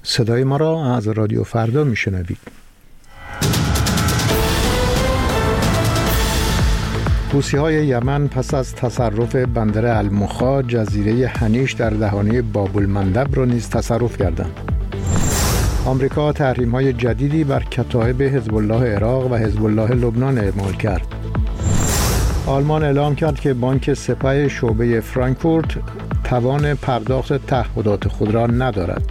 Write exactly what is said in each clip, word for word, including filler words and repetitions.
صدای ما را از رادیو فردا میشنوید. حوثی‌های یمن پس از تصرف بندر المخا جزیره هنیش در دهانه باب المندب را نیز تصرف کردند. آمریکا تحریم‌های جدیدی بر کتایب حزب الله عراق و حزب الله لبنان اعمال کرد. آلمان اعلام کرد که بانک سپه شعبه فرانکفورت توان پرداخت تعهدات خود را ندارد.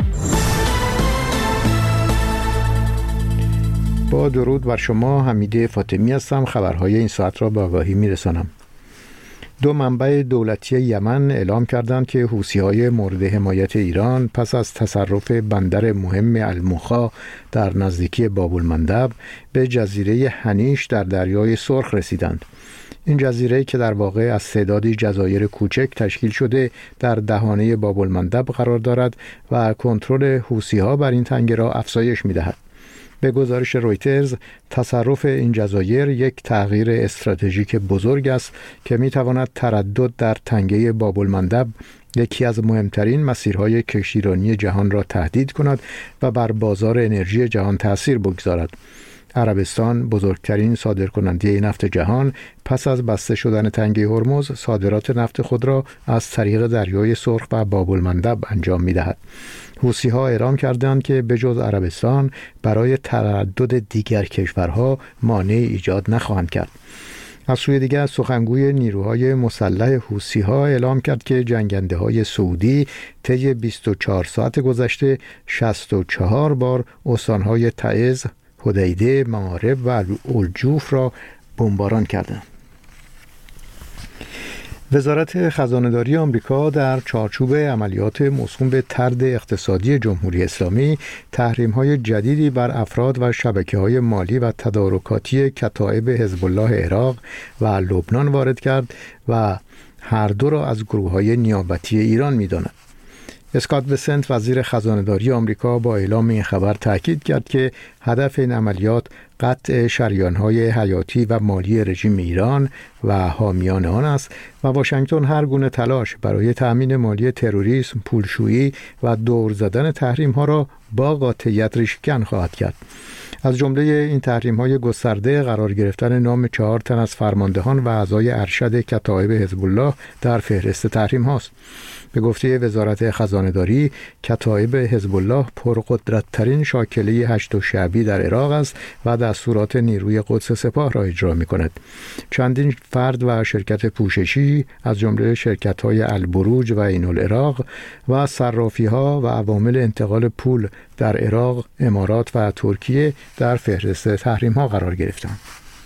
با درود بر شما، حمیده فاطمی هستم. خبرهای این ساعت را به آگاهی می‌رسانم. دو منبع دولتی یمن اعلام کردند که حوثی‌های مورد حمایت ایران پس از تصرف بندر مهم المخا در نزدیکی باب المندب به جزیره هنیش در دریای سرخ رسیدند. این جزیره که در واقع از تعدادی جزایر کوچک تشکیل شده در دهانه باب المندب قرار دارد و کنترل حوثی‌ها بر این تنگه را افزایش می‌دهد. به گزارش رویترز، تصرف این جزایر یک تغییر استراتژیک بزرگ است که می‌تواند تردد در تنگه باب المندب، یکی از مهمترین مسیرهای کشتیرانی جهان را تهدید کند و بر بازار انرژی جهان تأثیر بگذارد. عربستان، بزرگترین صادرکننده نفت جهان، پس از بسته شدن تنگه هرمز صادرات نفت خود را از طریق دریای سرخ و باب المندب انجام می‌دهد. حوثی‌ها اعلام کردند که به جز عربستان برای تردد دیگر کشورها مانعی ایجاد نخواهند کرد. از سوی دیگر سخنگوی نیروهای مسلح حوثی‌ها اعلام کرد که جنگنده‌های سعودی طی بیست و چهار ساعت گذشته شصت و چهار بار استان‌های تعز، حدیده، معارب و الجوف را بمباران کردند. وزارت خزانه‌داری آمریکا در چارچوب عملیات موسوم به طرد اقتصادی جمهوری اسلامی تحریم‌های جدیدی بر افراد و شبکه‌های مالی و تدارکاتی کتایب حزب الله عراق و لبنان وارد کرد و هر دو را از گروه‌های نیابتی ایران می‌داند. اسکات بسنت، وزیر خزانه‌داری آمریکا، با اعلام این خبر تاکید کرد که هدف این عملیات قطع شریان‌های حیاتی و مالی رژیم ایران و حامیان آن است و واشنگتن هر گونه تلاش برای تأمین مالی تروریسم، پولشویی و دور زدن تحریم‌ها را با قاطعیت ریشه‌کن خواهد کرد. از جمله این تحریم‌های گسترده قرار گرفتن نام چهار تن از فرماندهان و اعضای ارشد کتایب حزب الله در فهرست تحریم‌هاست. به گفته وزارت خزانه‌داری، کتایب حزب الله پرقدرت‌ترین شاکله هشت شعبی در عراق است و دستورات نیروی قدس سپاه را اجرا می‌کند. چندین فرد و شرکت پوششی از جمله شرکت‌های البروج و عین‌العراق و صرافی‌ها و عوامل انتقال پول در عراق، امارات و ترکیه در فهرست تحریم‌ها قرار گرفتند.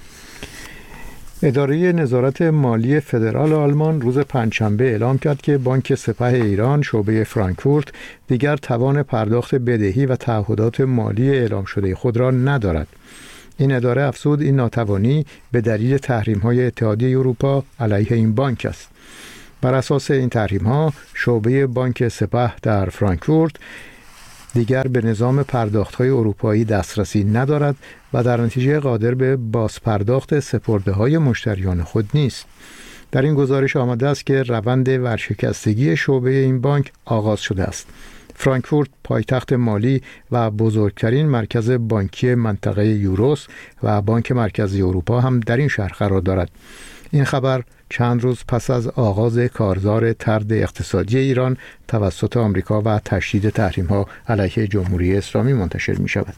اداره نظارت مالی فدرال آلمان روز پنجشنبه اعلام کرد که بانک سپه ایران شعبه فرانکفورت دیگر توان پرداخت بدهی و تعهدات مالی اعلام شده خود را ندارد. این اداره افزود این ناتوانی به دلیل تحریم‌های اتحادیه اروپا علیه این بانک است. بر اساس این تحریم‌ها شعبه بانک سپه در فرانکفورت دیگر به نظام پرداخت‌های اروپایی دسترسی ندارد و در نتیجه قادر به بازپرداخت سپرده‌های مشتریان خود نیست. در این گزارش آمده است که روند ورشکستگی شعبه این بانک آغاز شده است. فرانکفورت پایتخت مالی و بزرگترین مرکز بانکی منطقه یوروس و بانک مرکزی اروپا هم در این شهر قرار دارد. این خبر چند روز پس از آغاز کارزار طرد اقتصادی ایران توسط آمریکا و تشدید تحریم‌ها علیه جمهوری اسلامی منتشر می شود.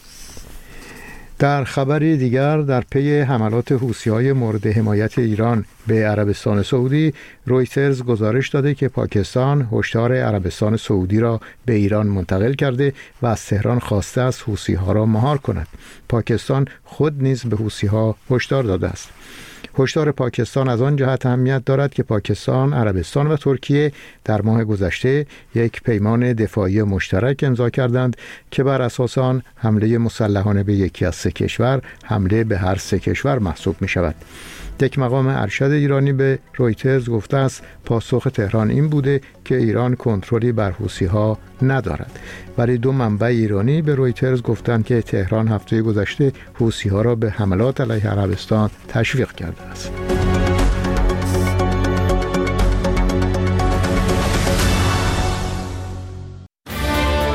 در خبری دیگر، در پی حملات حوثی‌های مورد حمایت ایران به عربستان سعودی، رویترز گزارش داده که پاکستان هشدار عربستان سعودی را به ایران منتقل کرده و از تهران خواسته است حوثی‌ها را مهار کند. پاکستان خود نیز به حوثی‌ها هشدار داده است. هشدار پاکستان از آن جهت اهمیت دارد که پاکستان، عربستان و ترکیه در ماه گذشته یک پیمان دفاعی مشترک امضا کردند که بر اساس آن حمله مسلحانه به یکی از سه کشور حمله به هر سه کشور محسوب می شود. یک مقام ارشد ایرانی به رویترز گفته است پاسخ تهران این بوده که ایران کنترلی بر حوثی‌ها ندارد. ولی دو منبع ایرانی به رویترز گفتند که تهران هفته گذشته حوثی‌ها را به حملات علیه عربستان تشویق کرده است.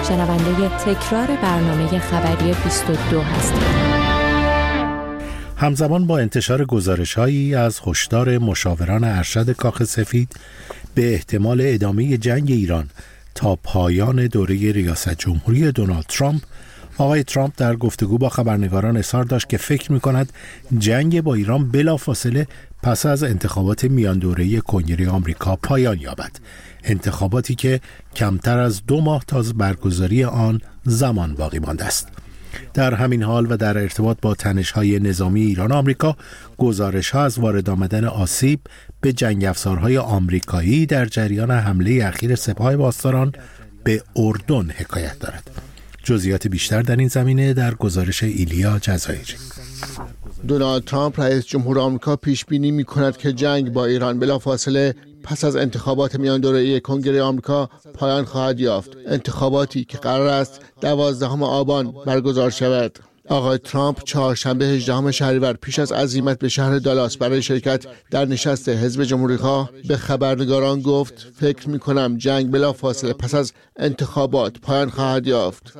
شنونده تکرار برنامه خبری بیست و دو هستید. همزمان با انتشار گزارش‌هایی از هشدار مشاوران ارشد کاخ سفید به احتمال ادامه جنگ ایران تا پایان دوره ریاست جمهوری دونالد ترامپ، آقای ترامپ در گفتگو با خبرنگاران اظهار داشت که فکر می‌کند جنگ با ایران بلافاصله پس از انتخابات میان دوره کنگره آمریکا پایان یابد، انتخاباتی که کمتر از دو ماه تا برگزاری آن زمان باقی مانده است. در همین حال و در ارتباط با تنش‌های نظامی ایران و آمریکا، گزارش‌ها از وارد آمدن آسیب به جنگ افزارهای آمریکایی در جریان حمله اخیر سپاه پاسداران به اردن حکایت دارد. جزئیات بیشتر در این زمینه در گزارش ایلیا جزایری. دونالد ترامپ رئیس جمهور آمریکا پیش بینی می‌کند که جنگ با ایران بلافاصله پس از انتخابات میان دوره کنگره آمریکا پایان خواهد یافت، انتخاباتی که قرار است دوازدهم آبان برگزار شود. آقای ترامپ چهارشنبه هجدهم شهریور پیش از عزیمت به شهر دالاس برای شرکت در نشست حزب جمهوری‌خواه به خبرنگاران گفت: فکر می‌کنم جنگ بلافاصله پس از انتخابات پایان خواهد یافت.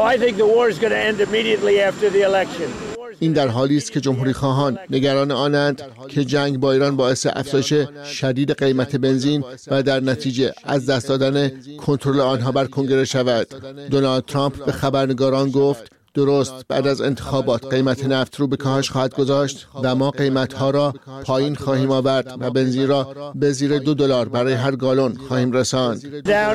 این در حالی است که جمهوری‌خواهان نگران آنند که جنگ با ایران باعث افزایش شدید قیمت بنزین و در نتیجه از دست دادن کنترل آنها بر کنگره شود. دونالد ترامپ به خبرنگاران گفت: درست بعد از انتخابات قیمت نفت رو به کاهش خواهد گذاشت و ما قیمت‌ها را پایین خواهیم آورد و بنزین را به زیر دو دلار برای هر گالون خواهیم رساند.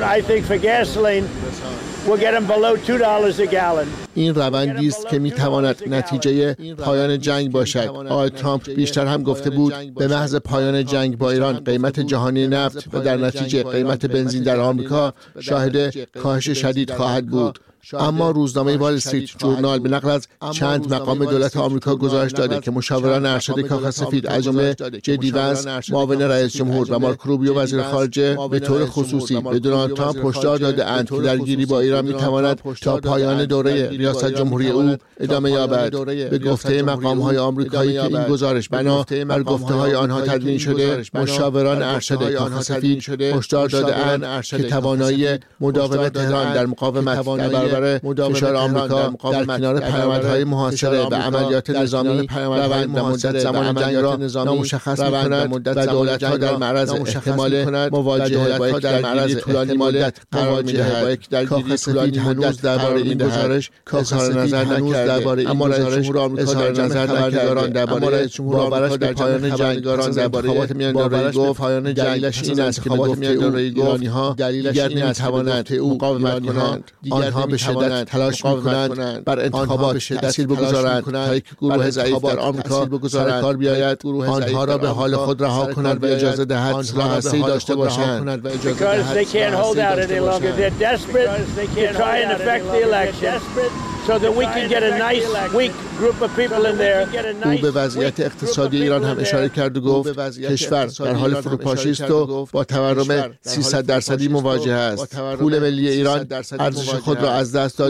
این روندی است که می‌تواند نتیجه پایان جنگ باشد. آقای ترامپ بیشتر هم گفته بود به محض پایان جنگ با ایران قیمت جهانی نفت و در نتیجه قیمت بنزین در آمریکا شاهد کاهش شدید خواهد بود. اما روزنامه وال استریت جورنال به نقل از چند مقام دولت آمریکا گزارش داده که مشاوران ارشد کاخ سفید از جمله جدی ونس معاون رئیس جمهور و مارک روبیو وزیر خارجه به طور خصوصی به دونالد ترامپ هشدار داده اند که درگیری با ایران میتواند تا پایان دوره ریاست جمهوری او ادامه یابد. به گفته مقام‌های آمریکایی که این گزارش بنا بر گفته‌های آنها تدوین شده، مشاوران ارشد کاخ سفید هشدار داده اند که توانایی مداومت تهران در مقاومت برای فشار آمریکا در کنار پیامدهای محاصره و عملیات نظامی روند و مدت زمان جنگ را نامشخص می‌کند و دولت‌ها در معرض احتمال مواجهه با یک درگیری طولانی مدت قرار می‌دهد. کاخ سفید هنوز درباره این گزارش اظهار نظر نکرده، اما رئیس جمهور آمریکا در نظر خبرنگاران درباره باورش به پایان جنگ درباره انتخابات میان دوره‌ای گفت پایان جنگش این است که به گفته ایرانی‌ها دیگر نمی‌توانند مقاومت کنند، آنها به شدت تلاش می‌کنند بر انتخابات تأثیر بگذارند تا یک گروه ضعیف در آمریکا سر کار بیاید، آنها را به حال خود رها کنند و اجازه دهد سلاح هسته‌ای داشته باشند. او به وضعیت اقتصادی ایران هم اشاره کرد و گفت کشور در حال فروپاشی است و با تورم سیصد درصدی مواجه است. پول ملی ایران ارزش خود را از دست داد